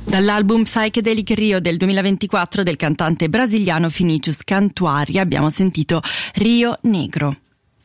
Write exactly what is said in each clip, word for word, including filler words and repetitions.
Dall'album Psychedelic Rio del duemilaventiquattro del cantante brasiliano Vinicius Cantuária abbiamo sentito Rio Negro.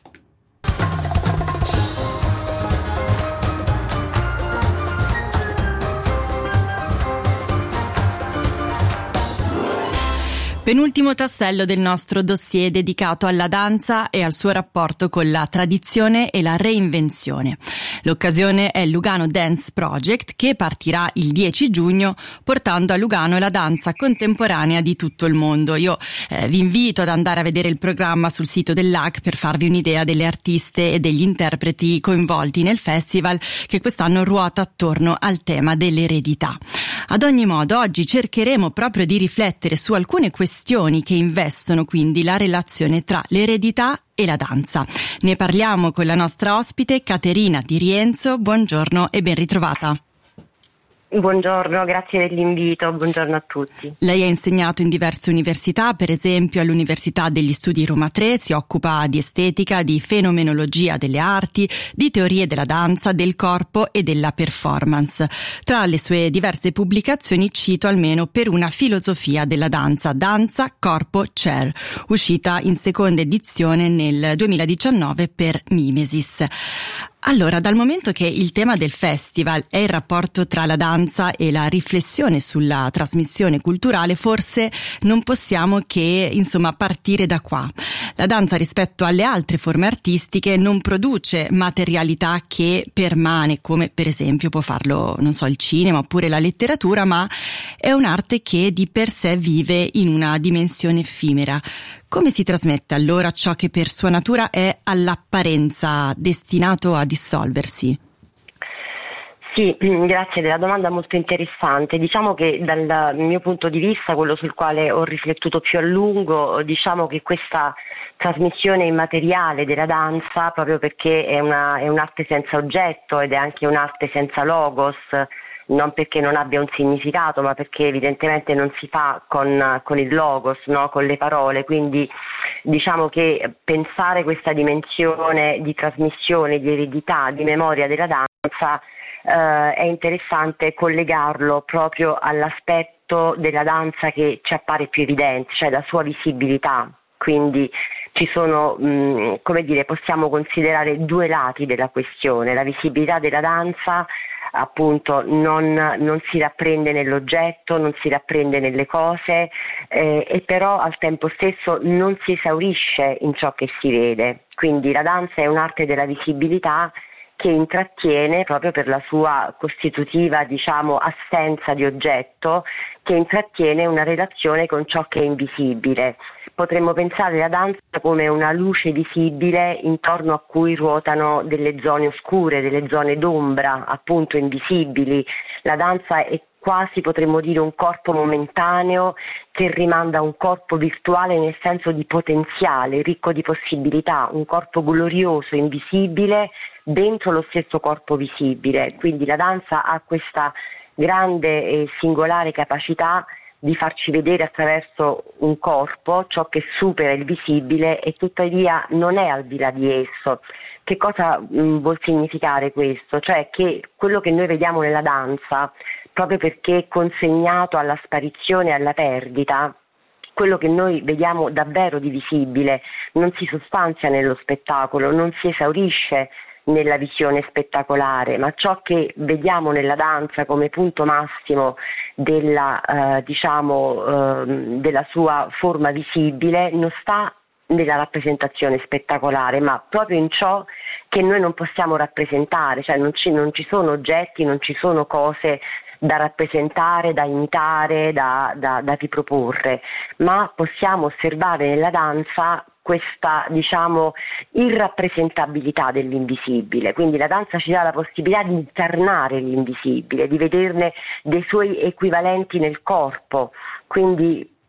Penultimo tassello del nostro dossier dedicato alla danza e al suo rapporto con la tradizione e la reinvenzione. L'occasione è il Lugano Dance Project, che partirà il dieci giugno portando a Lugano la danza contemporanea di tutto il mondo. Io eh, vi invito ad andare a vedere il programma sul sito dell'A C per farvi un'idea delle artiste e degli interpreti coinvolti nel festival, che quest'anno ruota attorno al tema dell'eredità. Ad ogni modo, oggi cercheremo proprio di riflettere su alcune questioni che investono quindi la relazione tra l'eredità e la danza. Ne parliamo con la nostra ospite Caterina Di Rienzo. Buongiorno e ben ritrovata. Buongiorno, grazie dell'invito, buongiorno a tutti. Lei ha insegnato in diverse università, per esempio all'Università degli Studi Roma tre, si occupa di estetica, di fenomenologia delle arti, di teorie della danza, del corpo e della performance. Tra le sue diverse pubblicazioni cito almeno Per una filosofia della danza, Danza, Corpo, Chair, uscita in seconda edizione nel duemiladiciannove per Mimesis. Allora, dal momento che il tema del festival è il rapporto tra la danza e la riflessione sulla trasmissione culturale, forse non possiamo che, insomma, partire da qua. La danza, rispetto alle altre forme artistiche, non produce materialità che permane, come per esempio può farlo, non so, il cinema oppure la letteratura, ma è un'arte che di per sé vive in una dimensione effimera. Come si trasmette allora ciò che per sua natura è all'apparenza destinato a dissolversi? Sì, grazie della domanda molto interessante. Diciamo che dal mio punto di vista, quello sul quale ho riflettuto più a lungo, diciamo che questa trasmissione immateriale della danza, proprio perché è, una, è un'arte senza oggetto ed è anche un'arte senza logos, non perché non abbia un significato, ma perché evidentemente non si fa con, con il logos, no? Con le parole, quindi diciamo che pensare questa dimensione di trasmissione, di eredità, di memoria della danza eh, è interessante collegarlo proprio all'aspetto della danza che ci appare più evidente, cioè la sua visibilità. Quindi ci sono, mh, come dire, possiamo considerare due lati della questione: la visibilità della danza appunto non, non si rapprende nell'oggetto, non si rapprende nelle cose, eh, e però al tempo stesso non si esaurisce in ciò che si vede. Quindi la danza è un'arte della visibilità che intrattiene proprio per la sua costitutiva, diciamo, assenza di oggetto, che intrattiene una relazione con ciò che è invisibile. Potremmo pensare alla danza come una luce visibile intorno a cui ruotano delle zone oscure, delle zone d'ombra, appunto invisibili. La danza è quasi, potremmo dire, un corpo momentaneo che rimanda a un corpo virtuale nel senso di potenziale, ricco di possibilità, un corpo glorioso, invisibile, dentro lo stesso corpo visibile. Quindi la danza ha questa grande e singolare capacità di farci vedere attraverso un corpo ciò che supera il visibile e tuttavia non è al di là di esso. Che cosa mh, vuol significare questo? Cioè che quello che noi vediamo nella danza, proprio perché è consegnato alla sparizione e alla perdita, quello che noi vediamo davvero di visibile non si sostanzia nello spettacolo, non si esaurisce nella visione spettacolare, ma ciò che vediamo nella danza come punto massimo della, eh, diciamo, eh, della sua forma visibile non sta nella rappresentazione spettacolare, ma proprio in ciò che noi non possiamo rappresentare, cioè non ci, non ci sono oggetti, non ci sono cose da rappresentare, da imitare, da, da, da riproporre, ma possiamo osservare nella danza questa, diciamo, irrappresentabilità dell'invisibile. Quindi la danza ci dà la possibilità di incarnare l'invisibile, di vederne dei suoi equivalenti nel corpo. Quindi